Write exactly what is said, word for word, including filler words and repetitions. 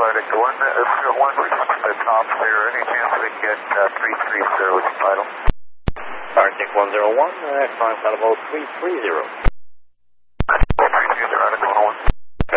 Arctic one, uh, one the top there. Any chance we can get uh, three three zero with final? Arctic one zero one, uh, climb level three three zero.